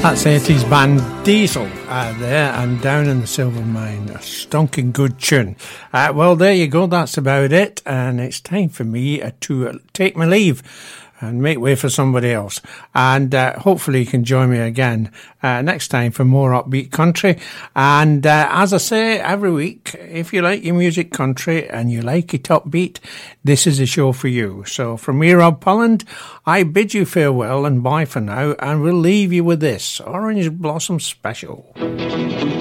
That's 80s band Diesel there and Down in the Silver Mine. A stonking good tune. Well, there you go. That's about it. And it's time for me to take my leave and make way for somebody else. And hopefully you can join me again next time for more upbeat country. And as I say every week, if you like your music country and you like it upbeat, this is a show for you. So from me, Rob Pulland, I bid you farewell and bye for now, and we'll leave you with this Orange Blossom Special.